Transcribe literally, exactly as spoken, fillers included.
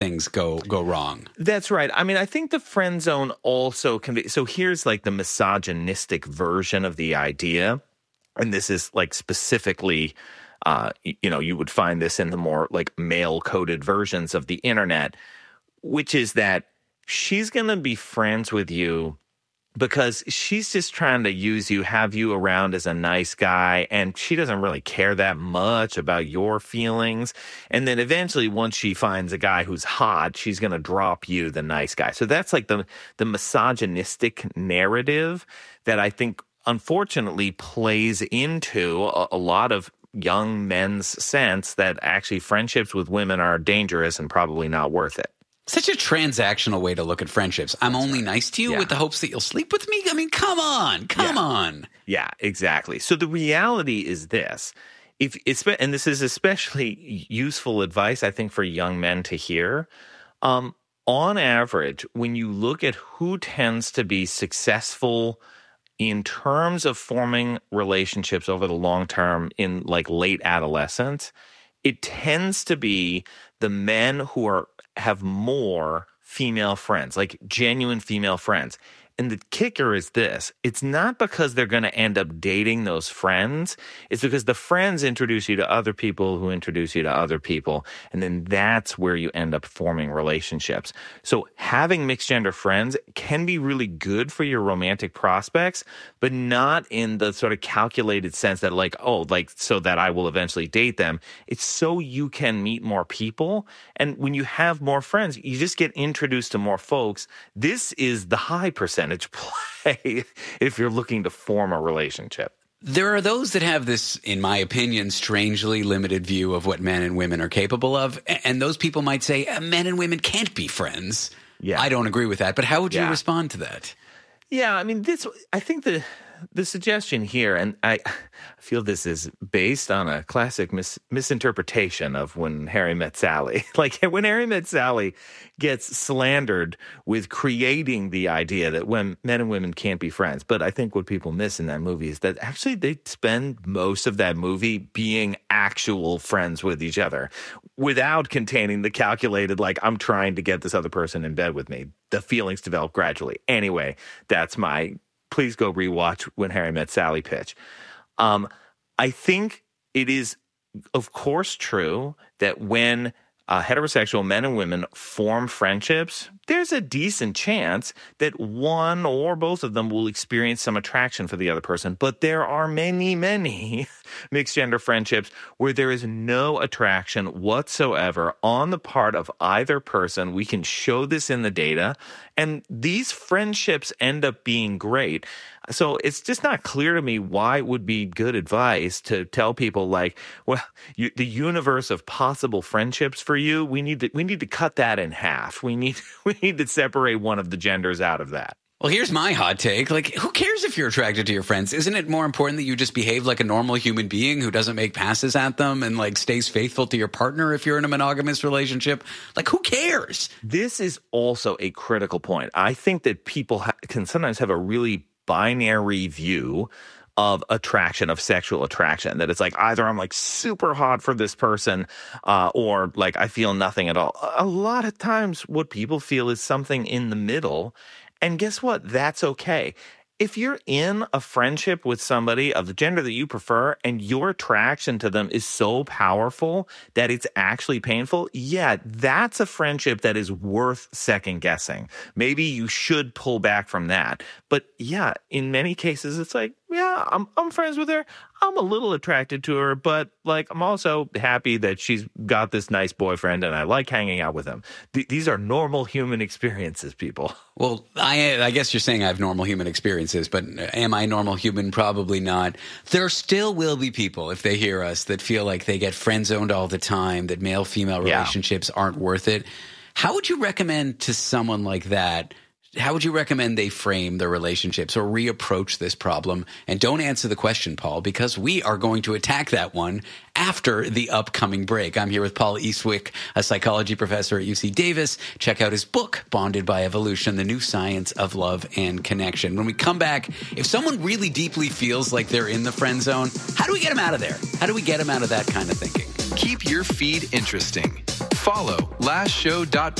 things go go wrong. That's right. I mean, I think the friend zone also can be. So here's like the misogynistic version of the idea. And this is like specifically, uh, you know, you would find this in the more like male coded versions of the internet, which is that she's going to be friends with you because she's just trying to use you, have you around as a nice guy, and she doesn't really care that much about your feelings. And then eventually, once she finds a guy who's hot, she's going to drop you, the nice guy. So that's like the the misogynistic narrative that I think, unfortunately, plays into a, a lot of young men's sense that actually friendships with women are dangerous and probably not worth it. Such a transactional way to look at friendships. I'm That's only right. nice to you yeah. with the hopes that you'll sleep with me? I mean, come on. Come yeah. on. Yeah, exactly. So the reality is this. If it's, and this is especially useful advice, I think, for young men to hear. Um, on average, when you look at who tends to be successful in terms of forming relationships over the long term in like late adolescence, it tends to be the men who are have more female friends, like genuine female friends. And the kicker is this. It's not because they're going to end up dating those friends. It's because the friends introduce you to other people who introduce you to other people. And then that's where you end up forming relationships. So having mixed gender friends can be really good for your romantic prospects, but not in the sort of calculated sense that like, oh, like so that I will eventually date them. It's so you can meet more people. And when you have more friends, you just get introduced to more folks. This is the high percentage play if you're looking to form a relationship. There are those that have this, in my opinion, strangely limited view of what men and women are capable of. And those people might say men and women can't be friends. Yeah. I don't agree with that. But how would you yeah. respond to that? Yeah, I mean, this. I think the the suggestion here, and I feel this is based on a classic mis- misinterpretation of When Harry Met Sally. Like When Harry Met Sally gets slandered with creating the idea that when men and women can't be friends. But I think what people miss in that movie is that actually they spend most of that movie being actual friends with each other without containing the calculated, like, I'm trying to get this other person in bed with me. The feelings develop gradually. Anyway, that's my... Please go rewatch When Harry Met Sally pitch. Um, I think it is, of course, true that when uh, heterosexual men and women form friendships, there's a decent chance that one or both of them will experience some attraction for the other person. But there are many, many mixed gender friendships where there is no attraction whatsoever on the part of either person. We can show this in the data. And these friendships end up being great. So it's just not clear to me why it would be good advice to tell people like, well, you, the universe of possible friendships for you, we need to we need to cut that in half. We need we need to separate one of the genders out of that. Well, here's my hot take. Like, who cares if you're attracted to your friends? Isn't it more important that you just behave like a normal human being who doesn't make passes at them and, like, stays faithful to your partner if you're in a monogamous relationship? Like, who cares? This is also a critical point. I think that people ha- can sometimes have a really binary view of attraction, of sexual attraction, that it's like either I'm like super hot for this person uh, or like I feel nothing at all. A lot of times what people feel is something in the middle. And guess what? That's okay. If you're in a friendship with somebody of the gender that you prefer and your attraction to them is so powerful that it's actually painful, yeah, that's a friendship that is worth second guessing. Maybe you should pull back from that. But yeah, in many cases, it's like, yeah, I'm I'm friends with her. I'm a little attracted to her, but like I'm also happy that she's got this nice boyfriend and I like hanging out with him. Th- these are normal human experiences, people. Well, I I guess you're saying I have normal human experiences, but am I normal human? Probably not. There still will be people, if they hear us, that feel like they get friend-zoned all the time, that male-female relationships yeah. aren't worth it. How would you recommend to someone like that – how would you recommend they frame their relationships or reapproach this problem? And don't answer the question, Paul, because we are going to attack that one after the upcoming break. I'm here with Paul Eastwick, a psychology professor at U C Davis. Check out his book, Bonded by Evolution, The New Science of Love and Connection. When we come back, if someone really deeply feels like they're in the friend zone, how do we get them out of there? How do we get them out of that kind of thinking? Keep your feed interesting. follow last show dot